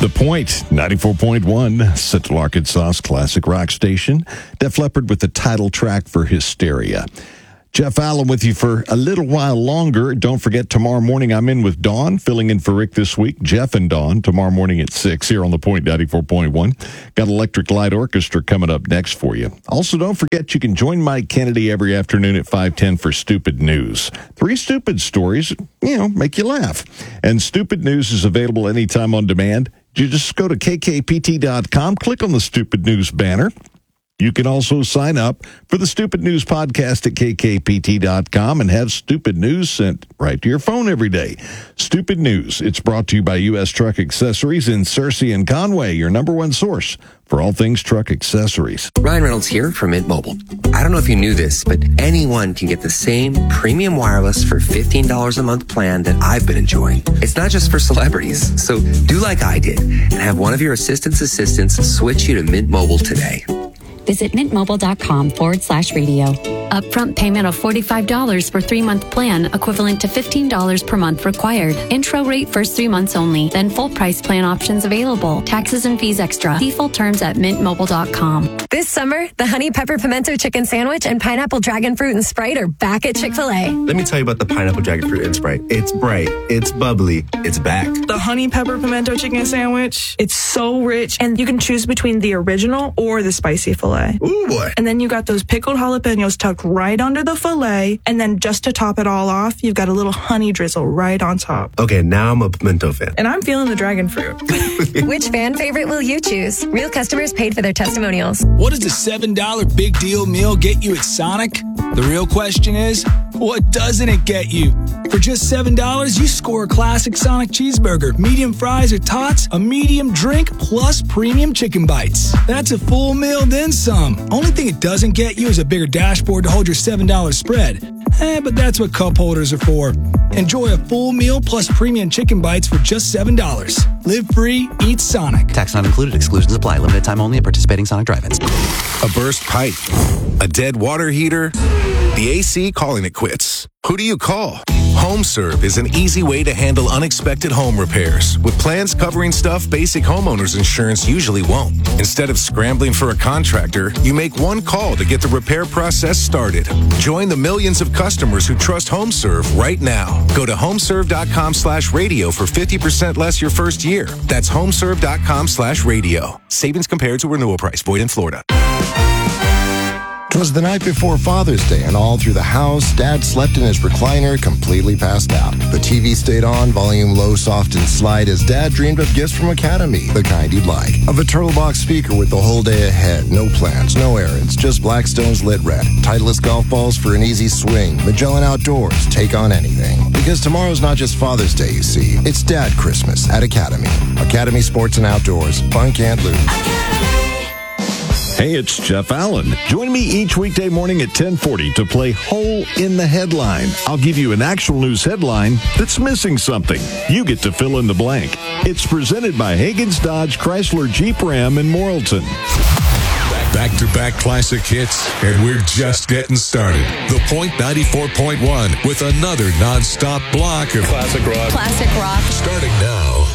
The Point, 94.1, Central Arkansas's classic rock station. Def Leppard with the title track for Hysteria. Jeff Allen with you for a little while longer. Don't forget, tomorrow morning I'm in with Dawn, filling in for Rick this week. Jeff and Dawn, tomorrow morning at 6 here on The Point 94.1. Got Electric Light Orchestra coming up next for you. Also, don't forget you can join Mike Kennedy every afternoon at 5:10 for Stupid News. 3 stupid stories, make you laugh. And Stupid News is available anytime on demand. You just go to kkpt.com, click on the Stupid News banner. You can also sign up for the Stupid News podcast at kkpt.com and have Stupid News sent right to your phone every day. Stupid News, it's brought to you by U.S. Truck Accessories in Searcy and Conway, your number one source for all things truck accessories. Ryan Reynolds here from Mint Mobile. I don't know if you knew this, but anyone can get the same premium wireless for $15 a month plan that I've been enjoying. It's not just for celebrities. So do like I did and have one of your assistants switch you to Mint Mobile today. Visit mintmobile.com/radio. Upfront payment of $45 for 3-month plan, equivalent to $15 per month required. Intro rate first 3 months only, then full price plan options available. Taxes and fees extra. See full terms at mintmobile.com. This summer, the Honey Pepper Pimento Chicken Sandwich and Pineapple Dragon Fruit and Sprite are back at Chick-fil-A. Let me tell you about the Pineapple Dragon Fruit and Sprite. It's bright, it's bubbly, it's back. The Honey Pepper Pimento Chicken Sandwich, it's so rich, and you can choose between the original or the spicy filet. Ooh, boy. And then you got those pickled jalapenos tucked right under the filet. And then just to top it all off, you've got a little honey drizzle right on top. Okay, now I'm a pimento fan. And I'm feeling the dragon fruit. Which fan favorite will you choose? Real customers paid for their testimonials. What does the $7 big deal meal get you at Sonic? The real question is, what doesn't it get you? For just $7, you score a classic Sonic cheeseburger, medium fries or tots, a medium drink, plus premium chicken bites. That's a full meal, then some. Only thing it doesn't get you is a bigger dashboard to hold your $7 spread. But that's what cup holders are for. Enjoy a full meal plus premium chicken bites for just $7. Live free, eat Sonic. Tax not included. Exclusions apply. Limited time only at participating Sonic drive-ins. A burst pipe, a dead water heater, the AC calling it quits. Who do you call? HomeServe is an easy way to handle unexpected home repairs with plans covering stuff basic homeowners insurance usually won't. Instead of scrambling for a contractor, you make one call to get the repair process started. Join the millions of customers who trust HomeServe right now. Go to homeserve.com/radio for 50% less your first year. That's homeserve.com/radio. Savings compared to renewal price. Void in Florida. It was the night before Father's Day, and all through the house, Dad slept in his recliner, completely passed out. The TV stayed on, volume low, soft, and slight, as Dad dreamed of gifts from Academy, the kind he'd like. Of a Turtlebox speaker with the whole day ahead, no plans, no errands, just Blackstone's lit red. Titleist golf balls for an easy swing. Magellan Outdoors, take on anything. Because tomorrow's not just Father's Day, you see. It's Dad Christmas at Academy. Academy Sports and Outdoors. Fun can't lose. Hey, it's Jeff Allen. Join me each weekday morning at 10:40 to play Hole in the Headline. I'll give you an actual news headline that's missing something. You get to fill in the blank. It's presented by Hagen's Dodge, Chrysler, Jeep Ram in Morrilton. Back-to-back classic hits, and we're just getting started. The Point 94.1 with another non-stop block of classic rock. Starting now.